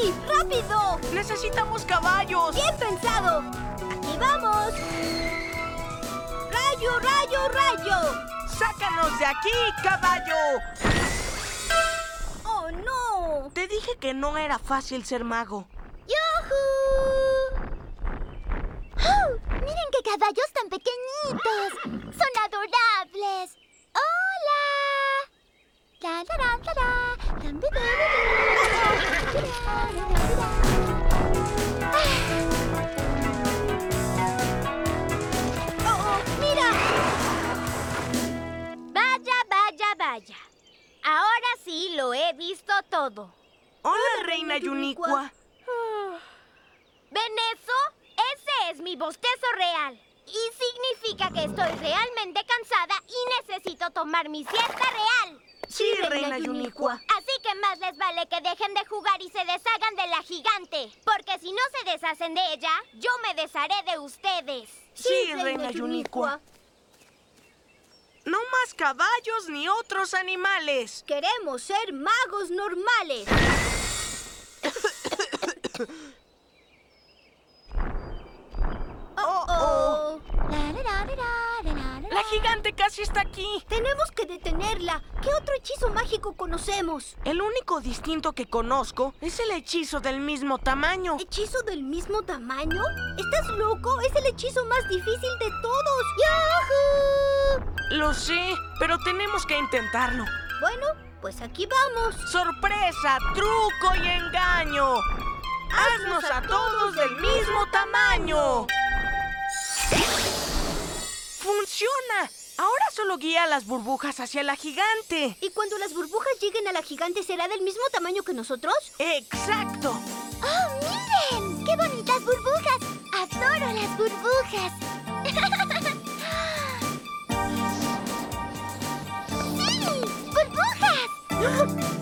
¡Sí! ¡Rápido! ¡Necesitamos caballos! ¡Bien pensado! ¡Aquí vamos! ¡Rayo, rayo, rayo! ¡Sácanos de aquí, caballo! ¡Oh, no! Te dije que no era fácil ser mago. ¡Yujú! ¡Oh! ¡Miren qué caballos tan pequeñitos! ¡Son adorables! ¡Hola! ¡La, la, la, la, la! ¡Tam, bi, bi, bi, bi! ¡Oh, mira! Vaya, vaya, vaya. Ahora sí lo he visto todo. ¡Hola, Reina Yuniqua! ¿Ven eso? Ese es mi bostezo real. Y significa que estoy realmente cansada y necesito tomar mi siesta real. Sí, Reina Yuniqua. Así que más les vale que dejen de jugar y se deshagan de la gigante. Porque si no se deshacen de ella, yo me desharé de ustedes. Sí, Reina Yuniqua. No más caballos ni otros animales. Queremos ser magos normales. ¡Oh! La, la, la, la, la, la, la. ¡La gigante casi está aquí! Tenemos que detenerla. ¿Qué otro hechizo mágico conocemos? El único distinto que conozco es el hechizo del mismo tamaño. ¿Hechizo del mismo tamaño? ¿Estás loco? Es el hechizo más difícil de todos. ¡Yahoo! Lo sé, pero tenemos que intentarlo. Bueno, pues aquí vamos. ¡Sorpresa! ¡Truco y engaño! ¡Haznos a todos del mismo tamaño! ¡Funciona! Ahora solo guía las burbujas hacia la gigante. ¿Y cuando las burbujas lleguen a la gigante será del mismo tamaño que nosotros? ¡Exacto! ¡Oh, miren! ¡Qué bonitas burbujas! ¡Adoro las burbujas! ¡Sí! ¡Burbujas!